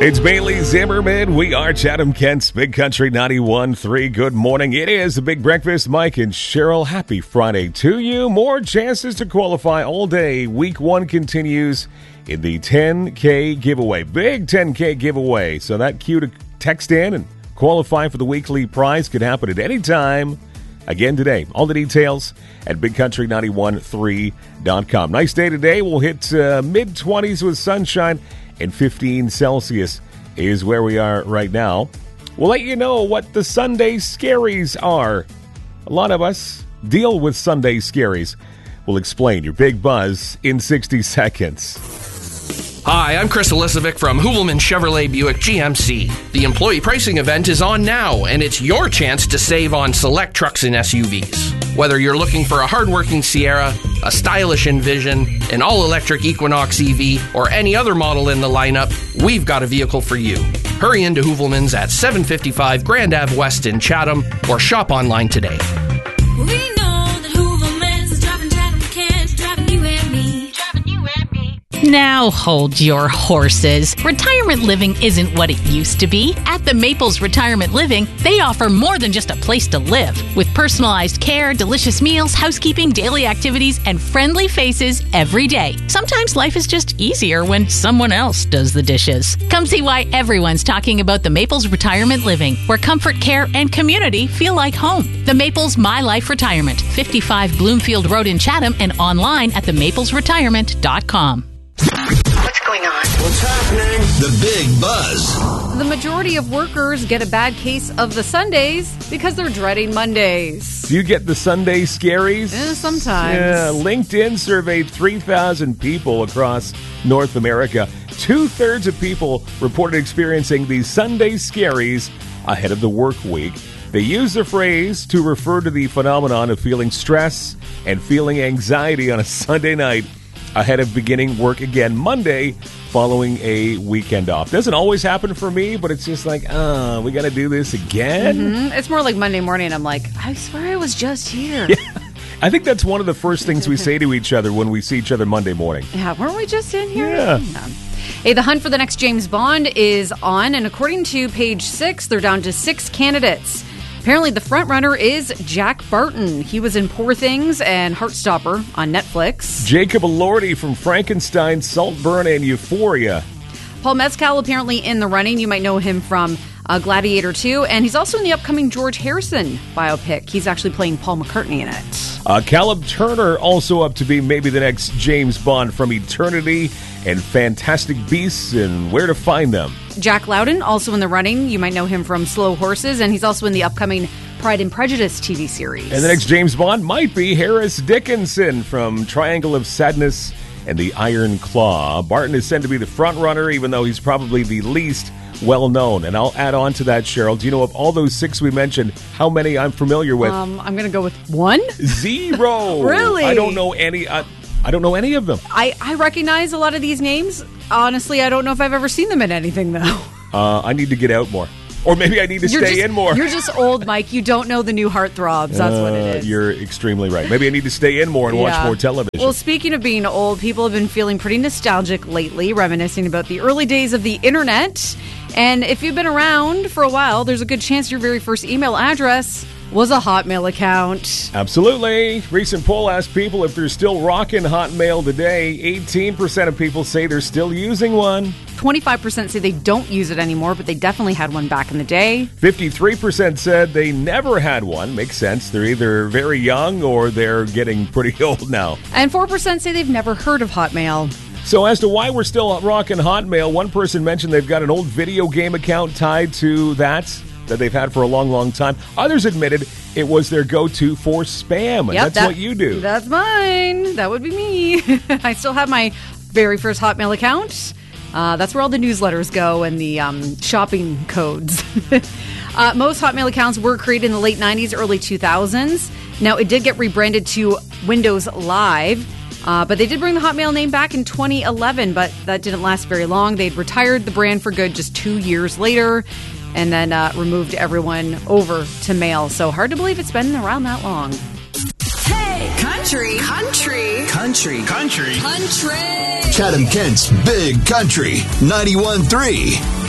It's Bailey Zimmerman. We are Chatham Kent's Big Country 91.3. Good morning. It is the Big Breakfast. Mike and Cheryl, happy Friday to you. More chances to qualify all day. Week 1 continues in the 10K giveaway. Big 10K giveaway. So that cue to text in and qualify for the weekly prize could happen at any time. Again today. All the details at bigcountry913.com. Nice day today. We'll hit mid-20s with sunshine. And 15 Celsius is where we are right now. We'll let you know what the Sunday scaries are. A lot of us deal with Sunday scaries. We'll explain your big buzz in 60 seconds. Hi, I'm Chris Elisovic from Hoovelman Chevrolet Buick GMC. The employee pricing event is on now, and it's your chance to save on select trucks and SUVs. Whether you're looking for a hardworking Sierra, a stylish Envision, an all-electric Equinox EV, or any other model in the lineup, we've got a vehicle for you. Hurry into Hoovelman's at 755 Grand Ave West in Chatham, or shop online today. We know that Hoovelman's is driving Chatham Kent, driving you and me, driving you and me. Now hold your horses. Retirement living isn't what it used to be. At the Maples Retirement Living, they offer more than just a place to live. With personalized care, delicious meals, housekeeping, daily activities, and friendly faces every day. Sometimes life is just easier when someone else does the dishes. Come see why everyone's talking about the Maples Retirement Living, where comfort, care, and community feel like home. The Maples My Life Retirement, 55 Bloomfield Road in Chatham, and online at themaplesretirement.com. What's going on? What's happening? The Big Buzz. The majority of workers get a bad case of the Sundays because they're dreading Mondays. Do you get the Sunday scaries? Sometimes. Yeah, LinkedIn surveyed 3,000 people across North America. 2/3 of people reported experiencing the Sunday scaries ahead of the work week. They use the phrase to refer to the phenomenon of feeling stress and feeling anxiety on a Sunday night ahead of beginning work again Monday following a weekend off. Doesn't always happen for me, but it's just like, we got to do this again? Mm-hmm. It's more like Monday morning. I'm like, I swear I was just here. Yeah. I think that's one of the first things we say to each other when we see each other Monday morning. Yeah, weren't we just in here? Yeah. Hey, the hunt for the next James Bond is on, and according to Page 6, they're down to 6 candidates. Apparently, the front runner is Jack Barton. He was in Poor Things and Heartstopper on Netflix. Jacob Elordi from Frankenstein, Saltburn, and Euphoria. Paul Mescal apparently in the running. You might know him from Gladiator 2, and he's also in the upcoming George Harrison biopic. He's actually playing Paul McCartney in it. Caleb Turner also up to be maybe the next James Bond from Eternity and Fantastic Beasts and Where to Find Them. Jack Lowden also in the running. You might know him from Slow Horses, and he's also in the upcoming Pride and Prejudice TV series. And the next James Bond might be Harris Dickinson from Triangle of Sadness and The Iron Claw. Barton is said to be the front runner, even though he's probably the least well-known. And I'll add on to that, Cheryl. Do you know of all those 6 we mentioned, how many I'm familiar with? I'm going to go with 1. 0. Really? I don't know any. I don't know any of them. I recognize a lot of these names. Honestly, I don't know if I've ever seen them in anything, though. I need to get out more. Or maybe I need to stay in more. You're just old, Mike. You don't know the new heartthrobs. That's what it is. You're extremely right. Maybe I need to stay in more and watch more television. Well, speaking of being old, people have been feeling pretty nostalgic lately, reminiscing about the early days of the internet. And if you've been around for a while, there's a good chance your very first email address was a Hotmail account. Absolutely. Recent poll asked people if they're still rocking Hotmail today. 18% of people say they're still using one. 25% say they don't use it anymore, but they definitely had one back in the day. 53% said they never had one. Makes sense. They're either very young or they're getting pretty old now. And 4% say they've never heard of Hotmail. So as to why we're still rocking Hotmail, one person mentioned they've got an old video game account tied to that they've had for a long, long time. Others admitted it was their go-to for spam. And that's what you do. That's mine. That would be me. I still have my very first Hotmail account. That's where all the newsletters go and the shopping codes. Most Hotmail accounts were created in the late 90s, early 2000s. Now, it did get rebranded to Windows Live. But they did bring the Hotmail name back in 2011, but that didn't last very long. They'd retired the brand for good just 2 years later and then removed everyone over to Mail. So hard to believe it's been around that long. Hey, country. Chatham Kent's Big Country 91.3.